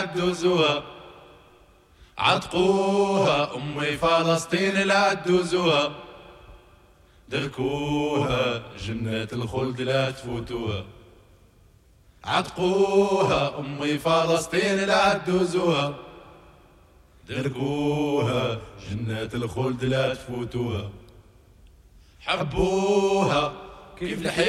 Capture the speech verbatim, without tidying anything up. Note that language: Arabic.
تدوزوها، عتقوها أمي فلسطين لا تدوزوها، دركوها جنات الخلد لا تفوتوها، عتقوها أمي فلسطين لا تدوزوها، دركوها جنات الخلد لا تفوتوها، حبوها كيف الحياة